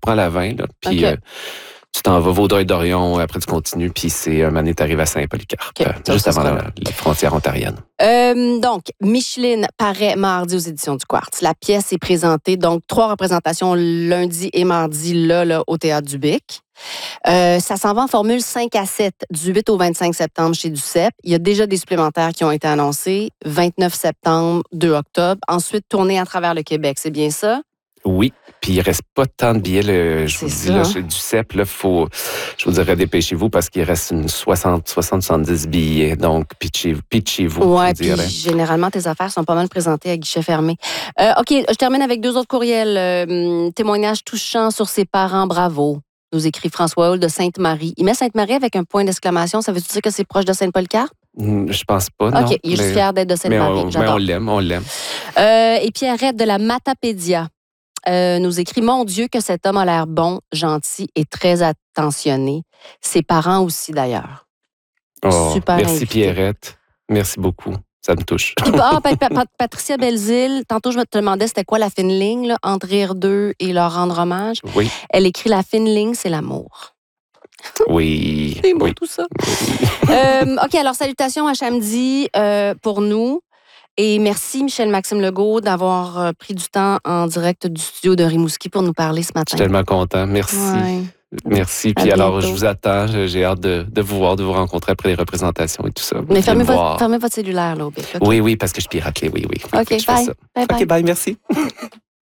prends la 20, là, puis tu t'en vas Vaudreuil-Dorion, après tu continues, puis c'est un moment donné, t'arrives à Saint-Polycarpe, juste avant les frontières ontariennes. Donc, Micheline paraît mardi aux Éditions du Quartz. La pièce est présentée, donc 3 représentations lundi et mardi, là au Théâtre du Bic. Ça s'en va en formule 5-7 du 8 au 25 septembre chez Duceppe. Il y a déjà des supplémentaires qui ont été annoncés. 29 septembre, 2 octobre. Ensuite, tournée à travers le Québec. C'est bien ça? Oui, puis il reste pas tant de billets, je vous dis, là, chez Duceppe, là, je vous dirais, dépêchez-vous parce qu'il reste une 60-70 billets, donc pitchez-vous, ouais, je dirais. Puis généralement, tes affaires sont pas mal présentées à guichet fermé. OK, je termine avec 2 autres courriels. Témoignage touchant sur ses parents, bravo. Nous écrit François Hull de Sainte-Marie. Il met Sainte-Marie avec un point d'exclamation. Ça veut-tu dire que c'est proche de Saint-Polycarpe? Je pense pas, non. OK, il est juste fier d'être de Sainte-Marie. Mais on l'aime. Et Pierrette de la Matapédia nous écrit « Mon Dieu, que cet homme a l'air bon, gentil et très attentionné. Ses parents aussi, d'ailleurs. » Super merci, invité. Pierrette. Merci beaucoup. Ça me touche. Patricia Belzile, tantôt, je te demandais c'était quoi la fine ligne là, entre rire d'eux et leur rendre hommage. Oui. Elle écrit « La fine ligne, c'est l'amour. » Oui. C'est beau tout ça. Oui. OK, alors salutations à samedi pour nous. Et merci, Michel-Maxime Legault, d'avoir pris du temps en direct du studio de Rimouski pour nous parler ce matin. Je suis tellement content. Merci. Ouais. Merci. Puis alors, je vous attends. J'ai hâte de vous voir, de vous rencontrer après les représentations et tout ça. Mais fermez votre cellulaire, là, au Bic. Okay? Oui, parce que je pirate les. Oui. OK, bye. OK, bye, merci.